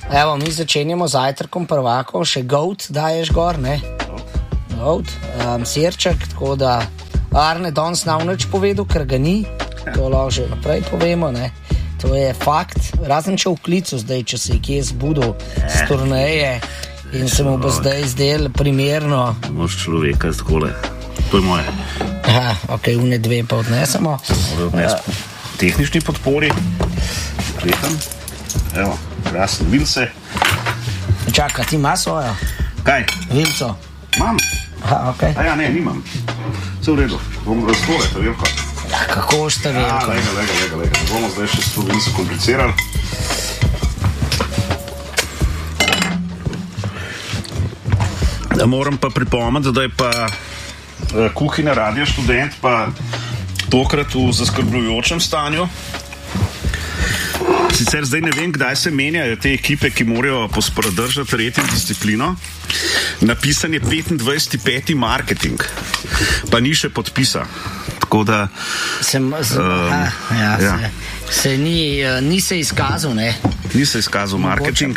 Evo, mi začenjamo z zajtrkom prvakov, še goat daješ gor, ne? Goat, sirček, tako da Arne danes nav nič povedal, ker ga ni, to lahko že naprej povemo, ne? To je fakt, razen če v klicu zdaj, če se je kje zbudil z turneje in se mu bo zdaj zdel primerno. Moš človeka takole, to je moje. Aha, ok, une dve pa odnesemo. Tehnični podpori, kletam, evo. Krasen, vilce. Čaka, ti ima svojo? Kaj? Vilco. Imam. Aha, okej. A ja, ne, nimam. Vse v redu. Bomo razstore, ta velko. Ja, kako šta velko? Lega. Bomo zdaj še s to vilco komplicirali. Moram pa pripomniti, da je pa kuhinja Radio Študent pa tokrat v zaskrbljujočem stanju. Sicer zdaj ne vem, kdaj se menjajo te ekipe, ki morajo posprodržati red in disciplino. Napisan je 25.5. marketing, pa ni še podpisa. Tako da... Ni se izkazal, ne? Ni se izkazal marketing.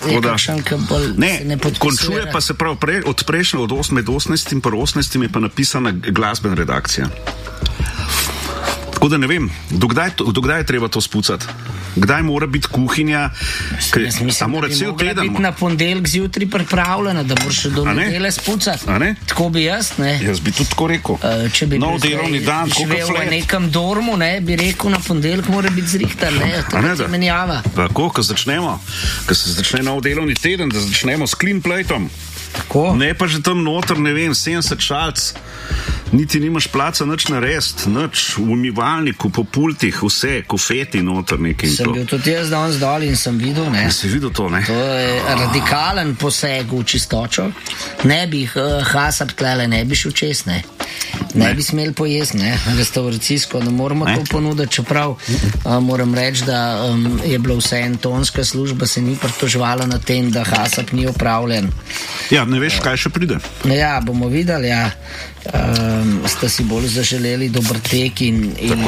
Končuje pa se prav od 18. in 18. je pa napisana glasbena redakcija. Tako da ne vem, dokdaj je treba to spucati? Kdaj mora biti kuhinja? Mislim, da bi mogla biti na ponedeljek zjutraj pripravljena, da boš še do nedele spucati. Tako bi jaz, ne? Jaz bi tudi tako rekel. Če bi nov delovni dan, živel v nekem dormu, ne, bi rekel, na ponedeljek mora biti zrihtan, ne? Tako se menjava. Tako, ko se začne nov delovni teden, da začnemo s clean plateom. Tako? Ne pa že tam noter, ne vem, 70 šalc, niti nimaš placa nič narediti, nič v umivalniku, po pultih, vse, kofeti noter nekaj. Sem bil tudi jaz danes dol in sem videl, ne. Si videl to, ne? To je radikalen poseg v čistočo. Ne bi hasab tlele, ne bi šel čez, ne. Ne bi smeli pojesti, ne, restauracijsko, ne moramo to ponuditi, čeprav moram reči, da je bila vse tonska služba, se ni pritoževala na tem, da hasab ni opravljen. Ja, ne veš, kaj še pride. Ja, bomo videli, ja. Sta si bolj zaželeli dober tek in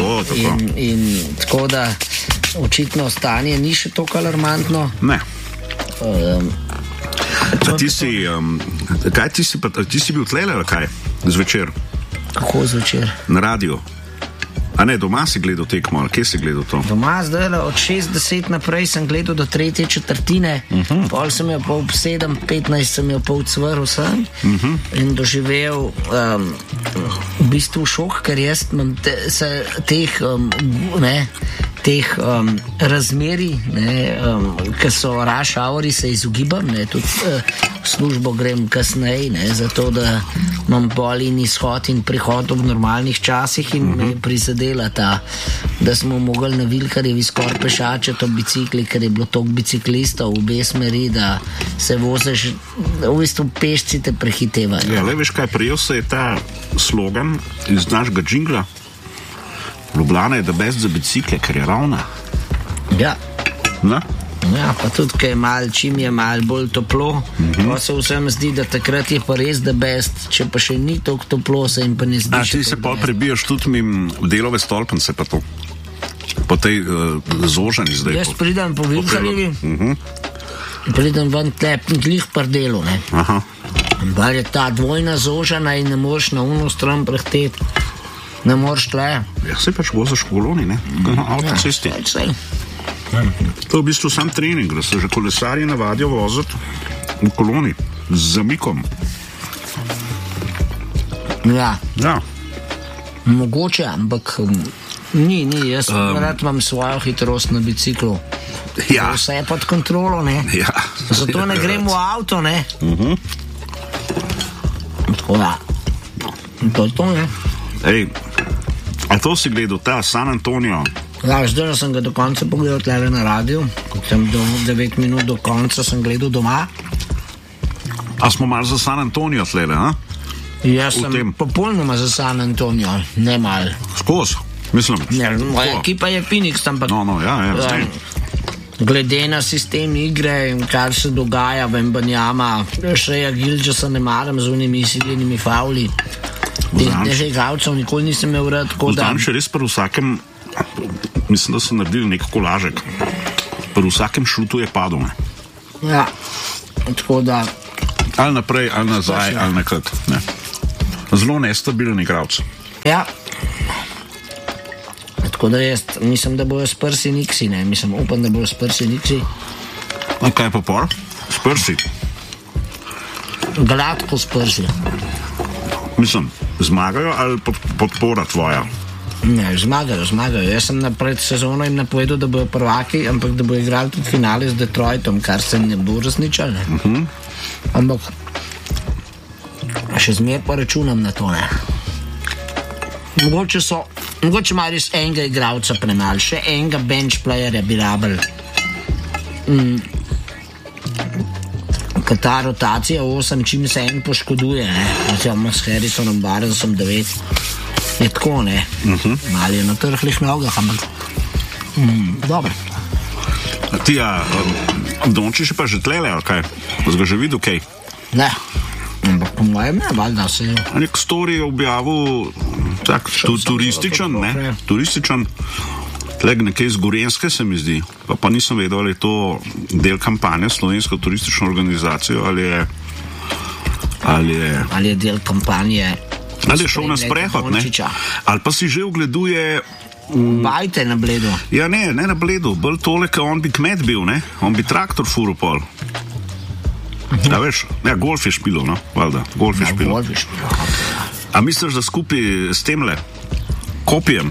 tako da očitno stanje ni še toliko alarmantno. Ne. Ti si bil tlele, kaj? Zvečer? Kako zvečer? Na radiju. A ne, doma si gledal tekmo, ali kje si gledal to? Doma zdaj, od 6:10 naprej sem gledal do 3. četrtine, pol sem jo pol 7:15 sem jo pol cvrl sem in doživel v bistvu šok, ker jaz imam teh razmeri, ki so rush houri, se izogibam, tudi v službo grem kasneje, zato da imam bolj in izhod in prihod ob normalnih časih in me prizadela ta, da smo mogli na Vilharjevi skoraj pešačati ob bicikli, ker je bilo toliko biciklistov v obe smeri, da se voziš, v bistvu pešci te prehitevajo. Ja, le veš kaj, prijel se je ta slogan iz našega džingla. Ljubljana je the best za bicikle, ker je ravna. Ja. Ne? Ja, pa tudi, čim je malo bolj toplo, pa se vsem zdi, da takrat je pa res the best, če pa še ni toliko toplo, se jim pa ne zdi. A ti se pa prebijaš tudi mim delove stolpence, pa to? Po tej zožani zdaj. Jaz pridem po Vilharjevi, pridem ven glih par delu, ne. Aha. Bar je ta dvojna zožana in ne moreš na uno stran prehteti. Ne moreš tle. Ja, se pač voziš v koloni, ne? Na avtocesti. To je v bistvu sam trening, da se že kolesarji navadijo voziti v koloni z zamikom. Ja. Mogoče, ampak ni, jaz rad imam svojo hitrost na biciklu. Ja. Vse je pod kontrolo, ne? Ja. Zato ne grem v avto, ne? Tako da. To je to, ne? Ej, a to si gledal, ta San Antonio? Ja, zdaj sem ga do konca pogledal tlele na radiju, sem do 9 minut do konca sem gledal doma. A smo malo za San Antonio tlele, ha? Jaz sem popolnoma za San Antonio, ne mal. Skozi, mislim. Moja ekipa je Phoenix, ampak glede na sistem igre in kar se dogaja v Mbanjama, Šreja Gilgesa ne maram z unimi izsiljenimi fauli. Teh igralcev nikoli nisem imel rad, tako da... Znam še res pri vsakem, mislim, da so naredili nek kolažek, pri vsakem šutu je padel, ne? Ja, tako da... Ali naprej, ali nazaj, ali nekako. Ne. Zelo nestabilen igralec. Ja. Tako da jaz mislim, da bojo Spursi Nixi, ne. Mislim, upam, da bojo Spursi Nixi. A kaj pa por? Spursi? Gladko Spursi. Mislim, zmagajo ali podpora tvoja? Ne, zmagajo. Jaz sem pred sezono jim napovedal, da bojo prvaki, ampak da bojo igrali tudi finale z Detroitom, kar se ne bo razničal, ne. Ampak še zmer pa računam na to, ne. Mogoče ima res enega igralca premalo, še enega bench playerja bi rabili. Ker ta rotacija 8, čim se en poškoduje, ne. Oziroma s Harrisonom Barnesom 9. Je tako, ne. Malo je na trhlih nogah, ampak dobro. Ti, Dončić pa že tlele, ali kaj? Zga že videl, kaj? Ne, ampak po mojem ne, valjda se je. Nek story je objavil tak turističen, ne? Turističen. Tlek nekaj iz Gorenjske se mi zdi. Pa nisem vedel, ali je to del kampanje Slovensko turistično organizacijo, ali je del kampanje. Ali je šel na sprehod, ne? Ali pa si že ogleduje... Bajte na Bledu. Ja, ne na Bledu. Bolj tole, ka on bi kmet bil, ne? On bi traktor furil pol. Ja, veš, ja, golf je špilo, no? Valjda, golf je špilo. A misliš, da skupaj s temle Kopijem?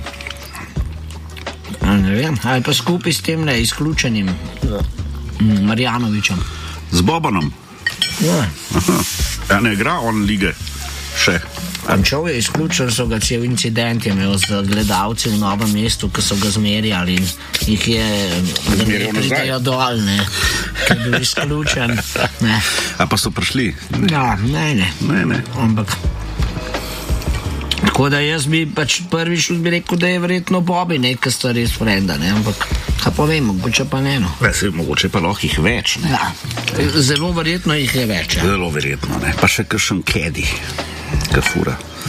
Ne vem, ali pa skupaj s temle izključenim Marjanovičem. Z Bobanom? Ja. Ja, ne igra on lige še. Čov je izključil, so ga cel incident je imel z gledalci v Novem mestu, ki so ga zmerjali in jih je pridejo dol, ne, ki je bil izključen. Ne. A pa so prišli? Ja, ne. Ampak tako da jaz bi pač prvič bi rekel, da je verjetno Bobby, ne, ki sta res frenda, ne, ampak kaj pa vem, mogoče pa ne, no. Mogoče pa lahko jih več, ne. Ja, zelo verjetno jih je več, ja. Zelo verjetno, ne. Pa še kakšen Kedi. Kafura.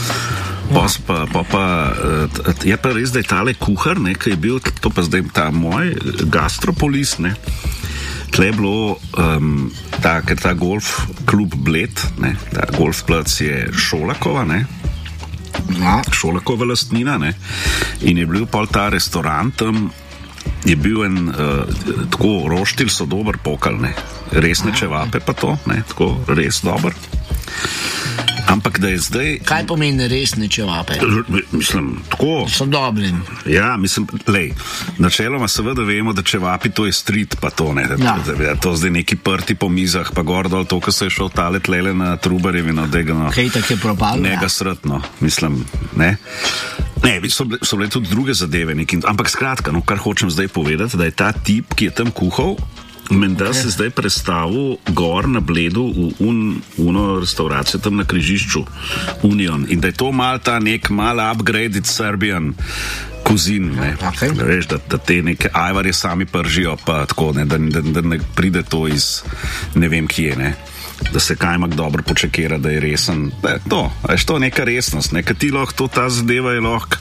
Je pa res, da je tale kuhar, ne, ki je bil, to pa zdaj ta moj Gastropolis, ne, tle je bilo ker ta golf klub Bled, ne, ta golf plac je Šolakova, ne, Šolakova lastnina, ne, in je bil pol ta restaurant tam, je bil en tako roštilj so dober pokal, ne, resne čevape pa to, ne, tako res dober. Ampak da je zdaj... Kaj pomeni resne čevape? Mislim, tako... So dobri. Ja, mislim, lej, načeloma seveda vemo, da čevapi to je street, pa to, ne, da to zdaj neki prti po mizah, pa gor dol, to, ko se je šel tale tlele na Trubarjevi, no, dega, no... Kaj tak je propalo, nega srtno, mislim, ne... Ne, so bile tudi druge zadeve, ampak skratka, no, kar hočem zdaj povedati, da je ta tip, ki je tam kuhal, menda se zdaj predstavil gor na Bledu v uno restauracijo tam na križišču Union in da je to mal ta nek mal upgraded Serbian cuisine, ne. Okay. Veš, da te neke ajvarje sami pržijo pa tako, ne, da ne pride to iz ne vem kje, ne. Da se kajmak dobro počekira, da je resen. Veš, to neka resnost, ne, kad ti lahko ta zadeva je lahko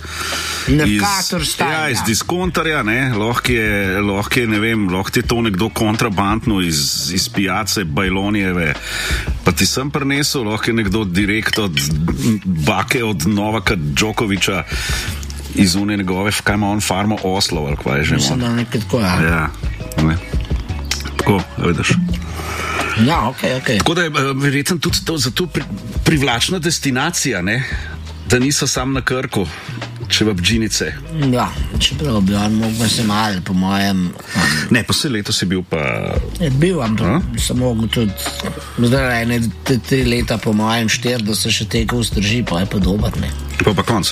iz diskontarja, ne, lahko je, ne vem, lahko je to nekdo kontrabandno iz pijace Bajlonijeve, pa ti sem prinesel, lahko je nekdo direkt od bake od Novaka Djokoviča iz une njegove, kaj ima on farmo Oslo, ali kaj je že. Mislim, da nekaj tako, ja. Ja, ne. Tako, vidiš. Ja, okay. Tako da je verjetno tudi to zato privlačna destinacija, ne? Da niso sam na Krku, čevapdžinice. Ja, čeprav bi on mogo se malo, po mojem... Ne, pa se letos je bil pa... Je bil, ampak sem mogel tudi... Zdaj, 3 leta, po mojem 4, da se še tega vzdrži, pa je pa dober, ne? Pa konc.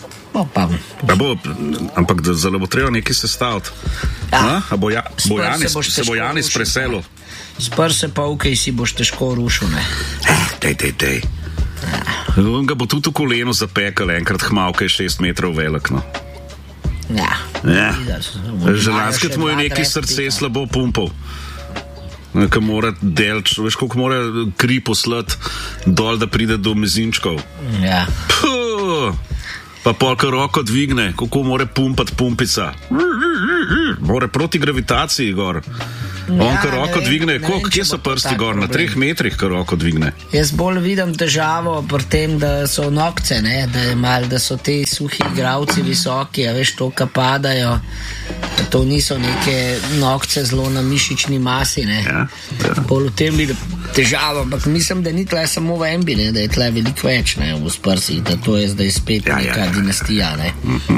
Ampak da zelo bo treba nekaj sestaviti. Ja. A bo Janis preselil? Spr se pa ukaj si boš težko rušil, ne? Dej. On ga bo tudi v koleno zapekal, enkrat hmal, kaj je 6 metrov velik, no. Ja. Že lanskrat mu je neki srce slabo pumpal. Ko mora delč, veš, koliko mora kri poslati dol, da pride do mezinčkov. Ja. Pa polka roko dvigne, kako mora pumpati pumpica. More proti gravitaciji gor. On, ko roko dvigne, kje so prsti gor? Na 3 metrih, ko roko dvigne. Jaz bolj vidim težavo pri tem, da so nokce, ne? Da so te suhi igravci visoki, a veš, to, ka padajo, to niso neke nokce zelo na mišični masi, ne? Ja. Bolj v tem vidim težavo, ampak mislim, da ni tle samo v Embi, ne? Da je tle veliko več, ne, v Spursih, da to je zdaj spet neka dinastija, ne.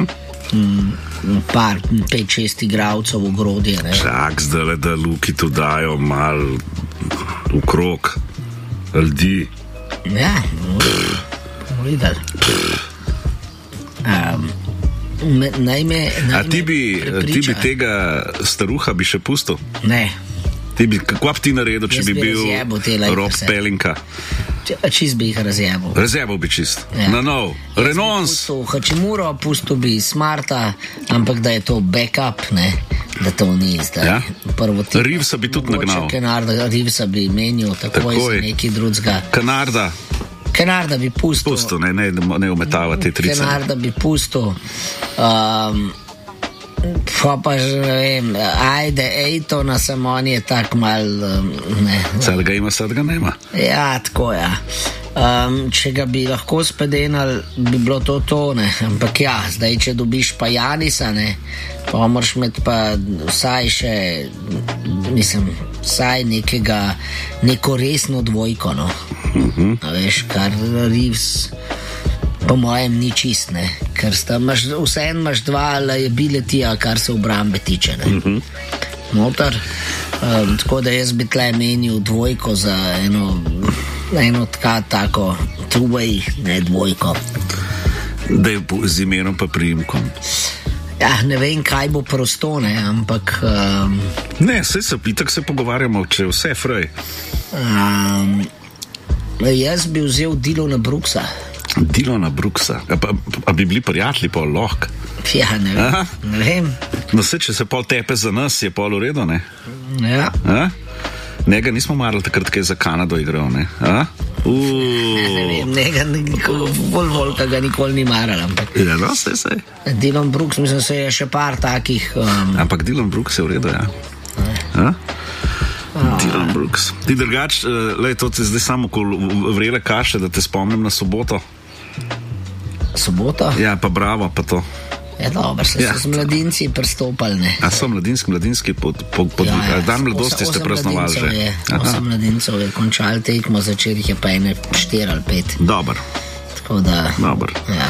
Par, 5-6 igravcev v grodje, ne. Čak, zdaj, da Luki tu dajo mal v krog ljudi. Ja, videli. A ti bi tega staruha bi še pustil? Ne. Kako bi ti naredil, če bi bil Rob Pelinka? Čist bi jih razjebil. Razjebil bi čist. Ja. Na nov. Renons. Hačimuro pustil bi Smarta, ampak da je to backup, ne? Da to ni zdaj. Ja? Reevesa bi tudi nagnal. Reevesa bi menil takoj za neki drugega. Kenarda bi pustil. Pustil, ne umetava te trice. Kenarda bi pustil. Pa že ne vem, ajde, Ejtona sem, on je tak mal, ne. Sad ga ima, sad ga nema. Ja, tako ja. Če ga bi lahko spedenal, bi bilo to, ne. Ampak ja, zdaj, če dobiš pa Janisa, ne, pa moraš imeti pa vsaj še, mislim, vsaj neko resno dvojko, no. A veš, kar Reeves po mojem ni čist, ne, ker vseeno imaš 2 liabilitija, kar se obrambe tiče, ne. Notar, tako da jaz bi tle menil dvojko za eno tako two-way, ne dvojko. Da je z imenom pa priimkom. Ja, ne vem, kaj bo prosto, ne, ampak... Ne, itak se pogovarjamo, če vse frej. Jaz bi vzel Dylana Brooksa. Dylana Brooksa. A bi bili prijatelji pol lahko? Ja, ne vem. No se, če se pol tepe za nas, je pol v redu, ne? Ja. Njega nismo marali takrat, kaj za Kanado igral, ne? Ne vem, njega bolj volka ga nikoli ni maral, ampak... Ja, no, se. Dylan Brooks, mislim, se je še par takih... Ampak Dylan Brooks je v redu, ja. Dylan Brooks. Ti drugač, to ti zdaj samo vrele kaše, da te spomnim na soboto. Soboto? Ja, pa Bravo, pa to. Ja, dobro, so mladinci prestopali, ne. A so mladinski dan mladosti ste praznovali že. 8 mladincev je končali tekmo, začeli je pa 4 ali 5. Dobar. Tako da... Dobar. Ja.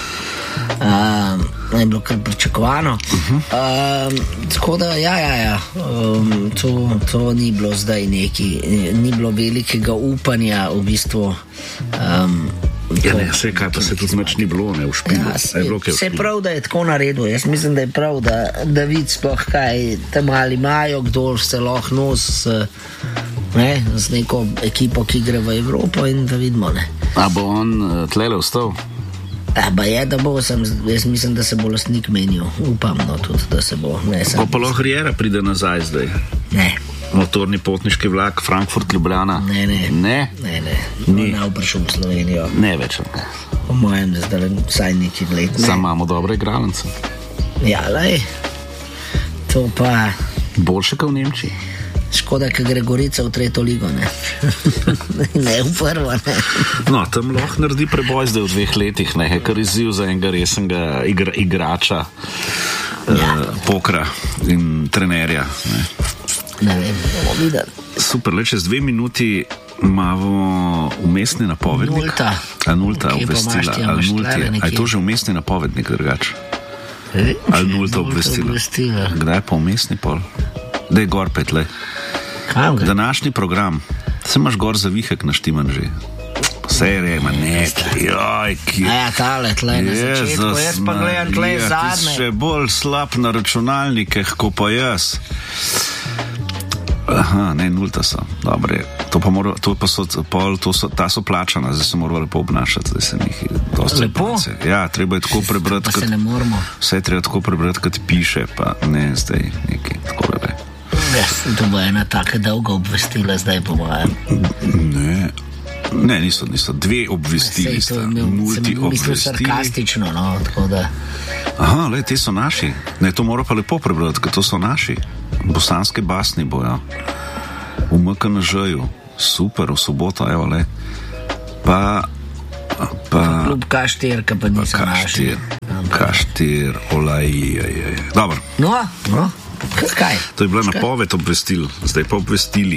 Je bilo kar pričakovano. Tako da, ja. To ni bilo zdaj ni bilo velikega upanja v bistvu. Ja, ne, vse kaj pa se tudi nič ni bilo, ne, v špilu. Ja, vse prav, da je tako naredil. Jaz mislim, da je prav, da vidi sploh kaj tam ali imajo, kdo se lahko nos z neko ekipo, ki gre v Evropo in da vidimo, ne. A bo on tlele ostal? Pa je, da bo, jaz mislim, da se bo lastnik menil. Upam, no, tudi, da se bo. Pa lahko Riera pride nazaj zdaj? Ne. Motorni potniški vlak, Frankfurt-Ljubljana? Ne. Ni prišel v Slovenijo. Ne več. Po mojem, da zdaj vsaj neki let. Sam imamo dobre igralnice. Ja, lej. To pa... Boljše kot v Nemčiji. Škoda, ker gre Gorica v 3. ligo, ne. Ne v prvo, ne. No, tam lahko naredi preboj zdaj v 2 letih, ne, kar izziv za enega resnega igrača, pokra in trenerja, ne. Ne vem, bomo videli. Super, le čez 2 minuti imamo umestni napovednik. Nulta obvestila. A je to že umestni napovednik drugač? Ali nulta obvestila? Kdaj pa umestni pol? Daj gor pet, le. Današnji program. Se imaš gor zavihek naštiman že. Serije, joj, ki... Ja, tale, tle na začetku. Jaz pa gledam tle zadnje. Ti še bolj slab na računalnikih, kot pa jaz. Aha, ne, nulta so. Dobre, ta so plačana, zdaj se morali lepo obnašati, zdaj se njih dosti lepo? Ja, treba je tako prebrati, pa se ne moramo. Vse je treba tako prebrati, kot piše, pa ne, zdaj nekaj tako lepe. Ja, to bo ena taka dolga obvestila zdaj po mojem. Ne, Ne, niso, dve obvestili sta. Mislim sarkastično, no, tako da. Aha, le, te so naši. Ne, to mora pa lepo prebrati, ker to so naši. Bosanske basni bojo. V MKNŽ-ju. Super, v soboto, evo, le. Pa Klub K4, ki pa niso naši. K4, olaj. Dobro. No, kaj? To je bila napoved obvestil, zdaj pa obvestili.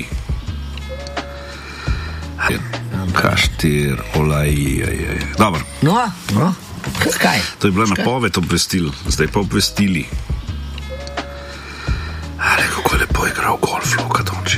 K4, olaj. Dobro. No, kaj? To je bila napoved obvestil, zdaj pa obvestili. Ale, kako je lepo igral golf, Luka Dončić.